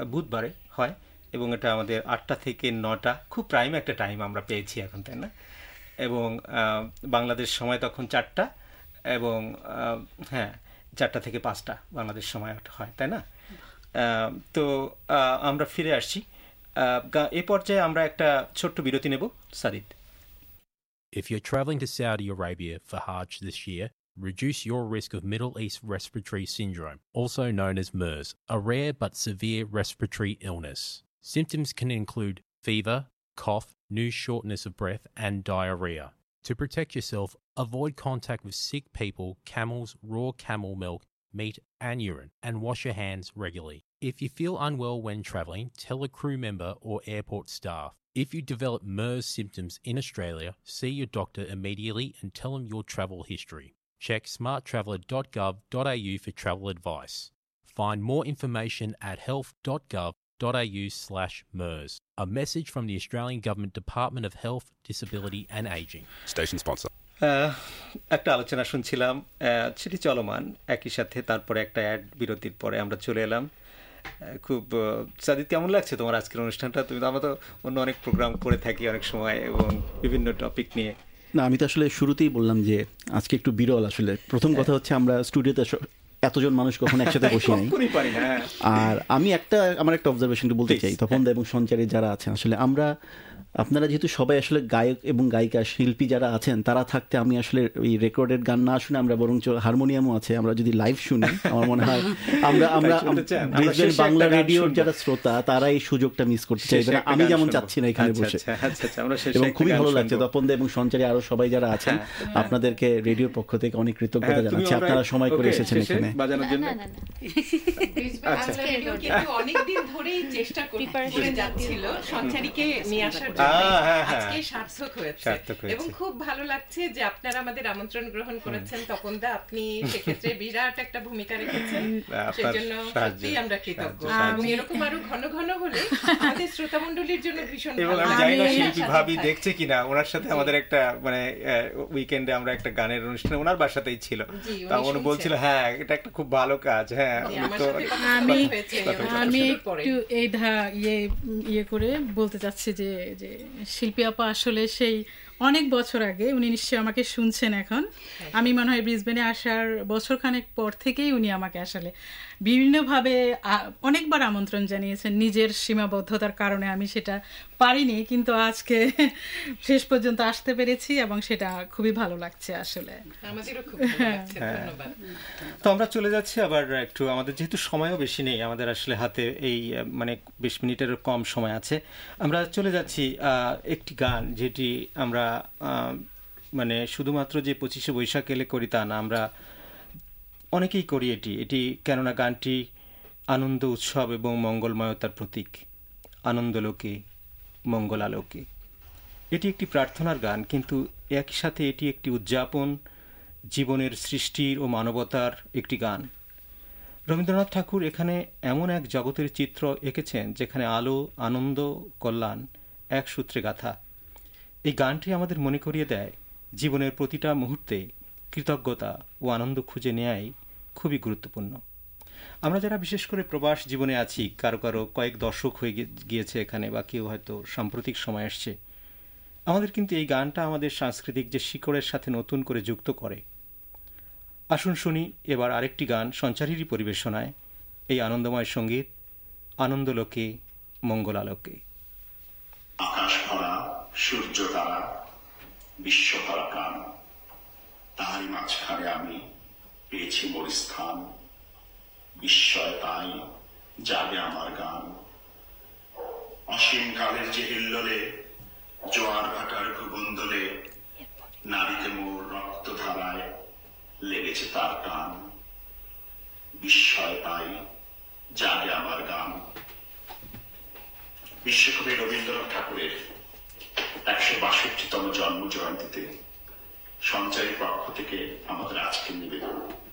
বুধবারে হয় এবং এটা আমাদের 8টা থেকে 9টা, খুব প্রাইম একটা টাইম আমরা পেয়েছি এখন, তাই না? এবং বাংলাদেশ সময় তখন 4টা, এবং হ্যাঁ 4টা থেকে 5টা বাংলাদেশ সময় হয়, তাই না? তো আমরা ফিরে আসছি। এ পর্যায়ে আমরা একটা ছোট্ট বিরতি নেব। Sadid, If you're traveling to Saudi Arabia for Hajj this year, reduce your risk of Middle East respiratory syndrome, also known as MERS, a rare but severe respiratory illness. Symptoms can include fever, cough, new shortness of breath, and diarrhea. To protect yourself, avoid contact with sick people, camels, raw camel milk, meat, and urine, and wash your hands regularly. If you feel unwell when travelling, tell a crew member or airport staff. If you develop MERS symptoms in Australia, see your doctor immediately and tell them your travel history. Check smarttraveller.gov.au for travel advice. Find more information at health.gov.au/MERS. A message from the Australian Government Department of Health, Disability and Ageing. Station sponsor. একটা আলোচনা শুনছিলাম, সেটি চলমান, একই সাথে তারপরে একটা add বিরতির পরে আমরা চলে এলাম। খুব সাদিদ, কেমন লাগছে তোমার আজকের অনুষ্ঠানটা? তুমি তো, আমরা তো অন্য অনেক প্রোগ্রাম করে থাকি অনেক সময় এবং বিভিন্ন টপিক নিয়ে। না, আমি তো আসলে শুরুতেই বললাম যে আজকে একটু বিরল। আসলে প্রথম কথা হচ্ছে আমরা স্টুডিওতে এতজন মানুষ কখনো একসাথে বসি নাই। আর আমি আমার একটা অবজারভেশন বলতে চাই, তপন দা এবং সঞ্চারী যারা আছেন, আসলে আপনারা যেহেতু সবাই আসলে গায়ক এবং গায়িকা শিল্পী যারা আছেন, তারা থাকতে আমি আসলে ওই রেকর্ডেড গান না শুনে, আমরা বরঞ্চ হারমোনিয়ামও আছে, আমরা যদি লাইভ শুনি আমার মনে হয় আমরা বাংলা রেডিওর যারা শ্রোতা তারা এই সুযোগটা মিস করতে চাইবে না। আমি যেমন চাচ্ছি না এখানে বসে, এবং খুবই ভালো লাগছে। তপন দা এবং সঞ্চারী আরো সবাই যারা আছেন, আপনাদেরকে রেডিওর পক্ষ থেকে অনেক কৃতজ্ঞতা জানাচ্ছি, আপনারা সময় করে এসেছেন এখানে বাজানোর জন্য। অনেকদিন ধরেই চেষ্টা করে যাচ্ছিল সঞ্চারীকে নিয়ে আসার, আজকে সার্থক হয়েছে এবং খুব ভালো লাগছে যে আপনারা আমাদের আমন্ত্রণ গ্রহণ করেছেন। তপন দা, আপনি সেক্ষেত্রে বিরাট একটা ভূমিকা রেখেছেন, সেজন্য সত্যিই আমরা কৃতজ্ঞ। এরকম আরো ঘন ঘন হলে আমাদের শ্রোতা মণ্ডলীর জন্য ভীষণ ভালো। আমি জানি না শিল্পী ভাবি দেখছে কিনা, ওনার সাথে আমাদের একটা মানে উইকেন্ডে আমরা একটা গানের অনুষ্ঠানে ওনার বাসাতেই ছিল, তা উনি বলছিল হ্যাঁ এটা একটা খুব ভালো কাজ। হ্যাঁ, আমি একটু এই ইয়ে করে বলতে চাচ্ছি যে শিল্পী আপা আসলে সেই অনেক বছর আগে, উনি নিশ্চয়ই আমাকে শুনছেন এখন, আমি মনে হয় ব্রিসবেনে আসার বছরখানেক পর থেকেই উনি আমাকে আসলে বিভিন্নভাবে অনেকবার আমন্ত্রণ জানিয়েছেন। নিজের সীমাবদ্ধতার কারণে আমি সেটা পারিনি, কিন্তু আজকে শেষ পর্যন্ত আসতে পেরেছি এবং সেটা খুবই ভালো লাগছে আসলে। আমাদেরও খুব ভালো লাগছে, ধন্যবাদ। তো আমরা চলে যাচ্ছি আবার একটু, আমাদের যেহেতু সময়ও বেশি নেই, আমাদের আসলে হাতে এই মানে 20 মিনিটের কম সময় আছে, আমরা চলে যাচ্ছি একটি গান যেটি আমরা মানে শুধুমাত্র যে 25শে বৈশাখ এলে করি তা না, আমরা অনেকেই করি এটি, কেননা গানটি আনন্দ, উৎসব এবং মঙ্গলময়তার প্রতীক। আনন্দলোকে মঙ্গলালোকে, এটি একটি প্রার্থনার গান, কিন্তু একই সাথে এটি একটি উদযাপন, জীবনের সৃষ্টির ও মানবতার একটি গান। রবীন্দ্রনাথ ঠাকুর এখানে এমন এক জগতের চিত্র এঁকেছেন যেখানে আলো, আনন্দ, কল্যাণ এক সূত্রে গাথা। এই গানটি আমাদের মনে করিয়ে দেয় জীবনের প্রতিটা মুহূর্তে কৃতজ্ঞতা ও আনন্দ খুঁজে নেয়াই খুবই গুরুত্বপূর্ণ। আমরা যারা বিশেষ করে প্রবাস জীবনে আছি, কারো কারো কয়েক দশক হয়ে গিয়েছে এখানে, বা কেউ হয়তো সাম্প্রতিক সময় আসছে, আমাদের কিন্তু এই গানটা আমাদের সাংস্কৃতিক যে শিকড়ের সাথে নতুন করে যুক্ত করে। আসুন শুনি এবার আরেকটি গান সঞ্চারীরই পরিবেশনায়, এই আনন্দময় সঙ্গীত, আনন্দলোকে মঙ্গলালোকে। আকাশ ভরা সূর্য তারা, বিশ্ব ভরা প্রাণ, তাহারই মাঝখানে আমি পেয়েছি মোর স্থান। বিস্ময় তাই জাগে আমার গান, অসীম কালের যে হিল্লোলে, জোয়ার ভাটার ভুবন্দলে, নারীতে মোর রক্ত ধারায় লেগেছে তার টান। বিস্ময় তাই জাগে আমার গান। বিশ্বকবি রবীন্দ্রনাথ ঠাকুরের 162তম জন্ম জয়ন্তীতে সঞ্চারীর পক্ষ থেকে আমাদের আজকের নিবেদন।